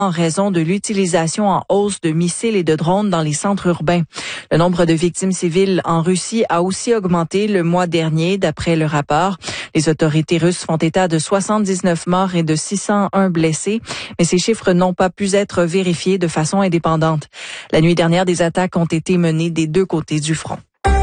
en raison de l'utilisation en hausse de missiles et de drones dans les centres urbains. Le nombre de victimes civiles en Russie a aussi augmenté le mois dernier, d'après le rapport. Les autorités russes font état de 79 morts et de 601 blessés, mais ces chiffres n'ont pas pu être vérifiés de façon indépendante. La nuit dernière, des attaques ont été menées des deux côtés du front.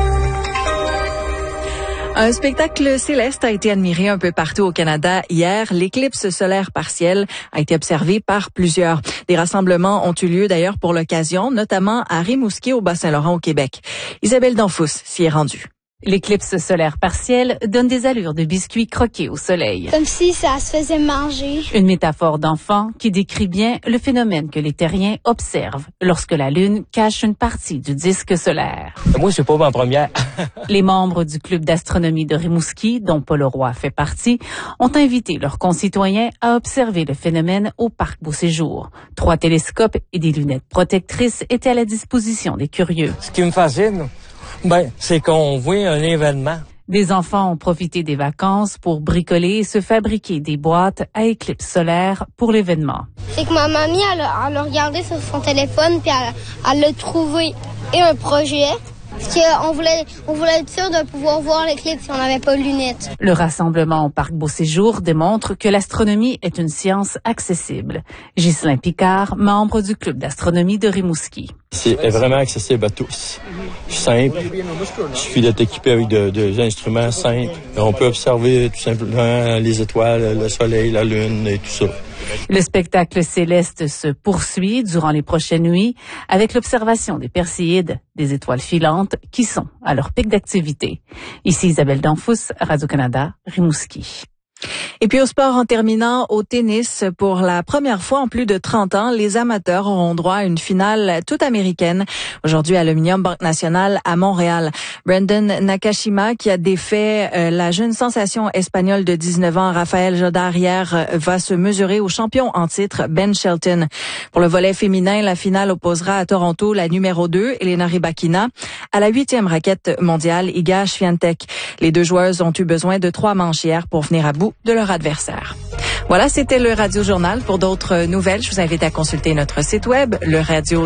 Un spectacle céleste a été admiré un peu partout au Canada hier. L'éclipse solaire partielle a été observée par plusieurs. Des rassemblements ont eu lieu d'ailleurs pour l'occasion, notamment à Rimouski au Bas-Saint-Laurent au Québec. Isabelle Danfous s'y est rendue. L'éclipse solaire partielle donne des allures de biscuits croqués au soleil. Comme si ça se faisait manger. Une métaphore d'enfant qui décrit bien le phénomène que les terriens observent lorsque la Lune cache une partie du disque solaire. Moi, c'est pas ma première. Les membres du club d'astronomie de Rimouski, dont Paul Roy fait partie, ont invité leurs concitoyens à observer le phénomène au parc Beauséjour. 3 télescopes et des lunettes protectrices étaient à la disposition des curieux. Ce qui me fascine, c'est qu'on voit un événement. Des enfants ont profité des vacances pour bricoler et se fabriquer des boîtes à éclipse solaire pour l'événement. C'est que ma mamie, elle a regardé sur son téléphone puis elle l'a trouvé et un projet. Parce qu'on voulait être sûr de pouvoir voir l'éclipse si on n'avait pas de lunettes. Le rassemblement au parc Beauséjour démontre que l'astronomie est une science accessible. Ghislain Picard, membre du club d'astronomie de Rimouski. C'est vraiment accessible à tous. Simple. Il suffit d'être équipé avec des instruments simples. On peut observer tout simplement les étoiles, le soleil, la lune et tout ça. Le spectacle céleste se poursuit durant les prochaines nuits avec l'observation des Perséides, des étoiles filantes qui sont à leur pic d'activité. Ici Isabelle Danfous, Radio-Canada, Rimouski. Et puis au sport, en terminant, au tennis, pour la première fois en plus de 30 ans, les amateurs auront droit à une finale toute américaine. Aujourd'hui, à l'Aluminium Banque Nationale à Montréal. Brandon Nakashima, qui a défait la jeune sensation espagnole de 19 ans, Raphaël Jodar, hier, va se mesurer au champion en titre, Ben Shelton. Pour le volley féminin, la finale opposera à Toronto la numéro 2, Elena Rybakina, à la 8e raquette mondiale, Iga Swiatek. Les deux joueuses ont eu besoin de 3 manches hier pour venir à bout de leur adversaire. Voilà, c'était le Radio Journal. Pour d'autres nouvelles, je vous invite à consulter notre site web, le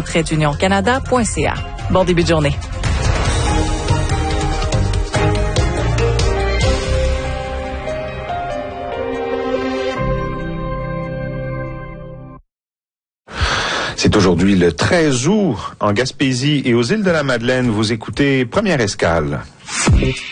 radio-canada.ca. Bon début de journée. C'est aujourd'hui le 13 août en Gaspésie et aux îles de la Madeleine. Vous écoutez Première Escale.